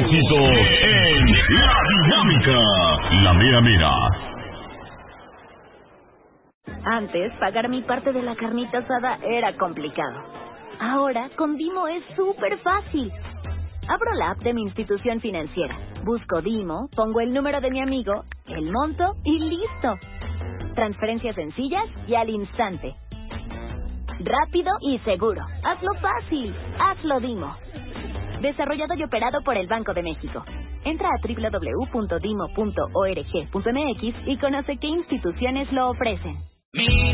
éxitos en La Dinámica, la mera mera. Antes, pagar mi parte de la carnita asada era complicado. Ahora, con Dimo es súper fácil. Abro la app de mi institución financiera, busco Dimo, pongo el número de mi amigo, el monto y listo. Transferencias sencillas y al instante. Rápido y seguro. Hazlo fácil. Hazlo Dimo. Desarrollado y operado por el Banco de México. Entra a www.dimo.org.mx y conoce qué instituciones lo ofrecen.